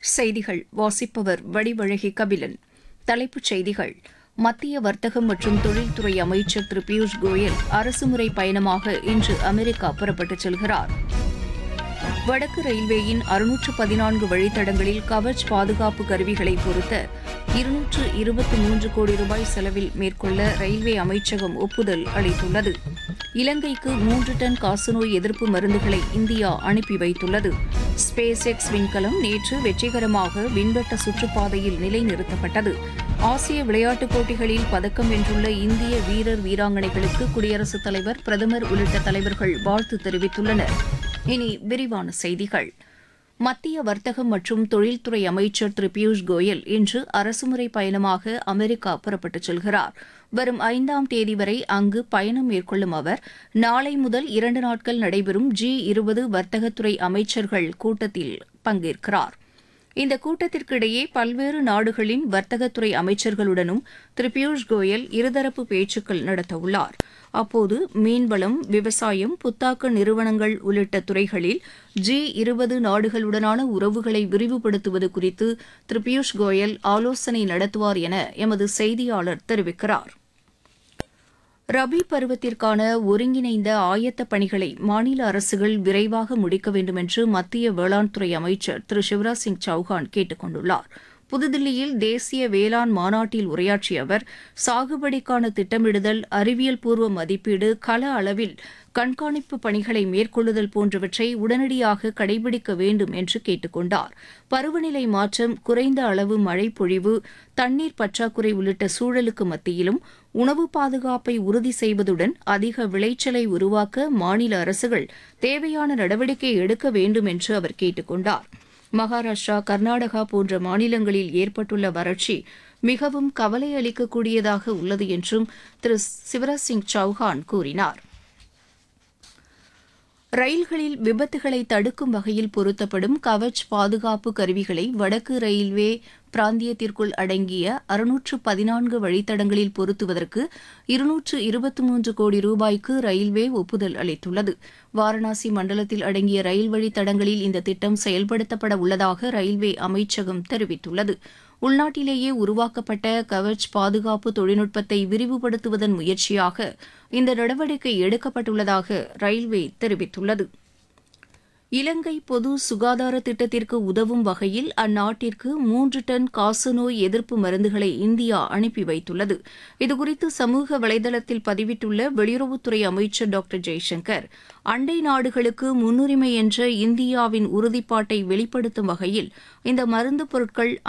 செய்திகள் வாசிப்பவர் வடிவழகி கபிலன். தலைப்புச் செய்திகள். மத்திய வர்த்தகம் மற்றும் தொழில்துறை அமைச்சர் திரு பியூஷ் கோயல் அரசுமுறை பயணமாக இன்று அமெரிக்கா புறப்பட்டுச் செல்கிறார். வடக்கு ரயில்வேயின் 614 வழித்தடங்களில் கவச் பாதுகாப்பு கருவிகளை பொருத்த 223 கோடி ரூபாய் செலவில் மேற்கொள்ள ரயில்வே அமைச்சகம் ஒப்புதல் அளித்துள்ளது. இலங்கைக்கு 3 டன் காசநோய் எதிர்ப்பு மருந்துகளை இந்தியா அனுப்பி வைத்துள்ளது. ஸ்பேஸ் எக்ஸ் விண்கலம் நேற்று வெற்றிகரமாக விண்வட்ட சுற்றுப்பாதையில் நிலைநிறுத்தப்பட்டது. ஆசிய விளையாட்டுப் போட்டிகளில் பதக்கம் வென்றுள்ள இந்திய வீரர் வீராங்கனைகளுக்கு குடியரசுத் தலைவர், பிரதமர் உள்ளிட்ட தலைவர்கள் வாழ்த்து தெரிவித்துள்ளனர். இனி விரிவான செய்திகள். மத்திய வர்த்தகம் மற்றும் தொழில்துறை அமைச்சர் திரு பியூஷ் கோயல் இன்று அரசுமுறை பயணமாக அமெரிக்கா புறப்பட்டுச் செல்கிறார். வரும் 5ஆம் தேதி வரை அங்கு பயணம் மேற்கொள்ளும் அவர் நாளை முதல் 2 நாட்கள் நடைபெறும் G20 வர்த்தகத்துறை அமைச்சர்கள் கூட்டத்தில் பங்கேற்கிறார். இந்த கூட்டத்திற்கிடையே பல்வேறு நாடுகளின் வர்த்தகத்துறை அமைச்சர்களுடனும் திரு பியூஷ் கோயல் இருதரப்பு பேச்சுக்கள் நடத்தவுள்ளார். அப்போது மீன்வளம், விவசாயம், புத்தாக்க நிறுவனங்கள் உள்ளிட்ட துறைகளில் G20 நாடுகளுடனான உறவுகளை விரிவுபடுத்துவது குறித்து திரு பியூஷ் கோயல் ஆலோசனை நடத்துவார் என எமது செய்தியாளர் தெரிவிக்கிறார். ரபி பருவத்திற்கான ஒருங்கிணைந்த ஆயத்த பணிகளை மாநில அரசுகள் விரைவாக முடிக்க வேண்டும் என்று மத்திய வேளாண் துறை அமைச்சர் திரு சிவராஜ் சிங் சௌஹான் கேட்டுக் கொண்டுள்ளார். புதுதில்லியில் தேசிய வேளாண் மாநாட்டில் உரையாற்றிய அவர், சாகுபடிக்கான திட்டமிடுதல், அறிவியல் பூர்வ மதிப்பீடு, கள அளவில் கண்காணிப்பு பணிகளை மேற்கொள்ளுதல் போன்றவற்றை உடனடியாக கடைபிடிக்க வேண்டும் என்று கேட்டுக் கொண்டார். பருவநிலை மாற்றம், குறைந்த அளவு மழை பொழிவு, தண்ணீர் பற்றாக்குறை உள்ளிட்ட சூழலுக்கு மத்தியிலும் உணவு பாதுகாப்பை உறுதி செய்வதுடன் அதிக விளைச்சலை உருவாக்க மாநில அரசுகள் தேவையான நடவடிக்கை எடுக்க வேண்டும் என்று அவர் கேட்டுக் கொண்டார். மகாராஷ்டிரா, கர்நாடகா போன்ற மாநிலங்களில் ஏற்பட்டுள்ள வறட்சி மிகவும் கவலை அளிக்கக்கூடியதாக உள்ளது என்றும் திரு சிவராஜ் சிங் சௌஹான் கூறினார். ரயில்களில் விபத்துகளை தடுக்கும் வகையில் பொருத்தப்படும் கவச் பாதுகாப்பு கருவிகளை வடக்கு ரயில்வே பிராந்தியத்திற்குள் அடங்கிய 614 வழித்தடங்களில் பொருத்துவதற்கு 223 கோடி ரூபாய்க்கு ரயில்வே ஒப்புதல் அளித்துள்ளது. வாரணாசி மண்டலத்தில் அடங்கிய ரயில் வழித்தடங்களில் இந்த திட்டம் செயல்படுத்தப்பட உள்ளதாக ரயில்வே அமைச்சகம் தெரிவித்துள்ளது. உள்நாட்டிலேயே உருவாக்கப்பட்ட கவச் பாதுகாப்பு தொழில்நுட்பத்தை விரிவுபடுத்துவதன் முயற்சியாக இந்த நடவடிக்கை எடுக்கப்பட்டுள்ளதாக ரயில்வே தெரிவித்துள்ளது. இலங்கை பொது சுகாதார திட்டத்திற்கு உதவும் வகையில் அந்நாட்டிற்கு 3 டன் காசநோய் எதிர்ப்பு மருந்துகளை இந்தியா அனுப்பி வைத்துள்ளது. இதுகுறித்து சமூக வலைதளத்தில் பதிவிட்டுள்ள வெளியுறவுத்துறை அமைச்சர் டாக்டர் ஜெய்சங்கர், அண்டை நாடுகளுக்கு முன்னுரிமை என்ற இந்தியாவின் உறுதிப்பாட்டை வெளிப்படுத்தும் வகையில் இந்த மருந்து பொருட்கள்